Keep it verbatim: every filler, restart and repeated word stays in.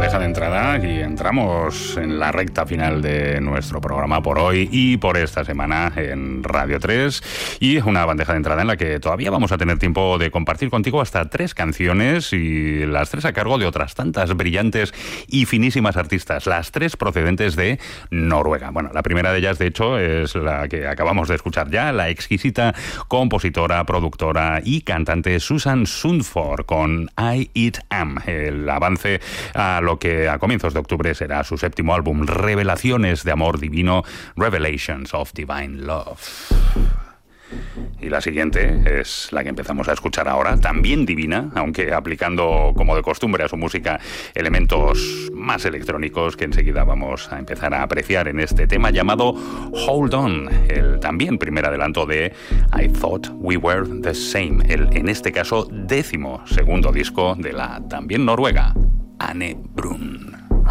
bandeja de entrada y entramos en la recta final de nuestro programa por hoy y por esta semana en Radio tres, y una bandeja de entrada en la que todavía vamos a tener tiempo de compartir contigo hasta tres canciones, y las tres a cargo de otras tantas brillantes y finísimas artistas, las tres procedentes de Noruega. Bueno, la primera de ellas, de hecho, es la que acabamos de escuchar ya, la exquisita compositora, productora y cantante Susan Sundfør con I It Am, el avance a lo que a comienzos de octubre será su séptimo álbum, Revelaciones de Amor Divino, Revelations of Divine Love. Y la siguiente es la que empezamos a escuchar ahora, también divina, aunque aplicando, como de costumbre, a su música elementos más electrónicos que enseguida vamos a empezar a apreciar en este tema llamado Hold On, el también primer adelanto de I Thought We Were The Same, el, en este caso, décimo segundo disco de la también noruega Ane Brun.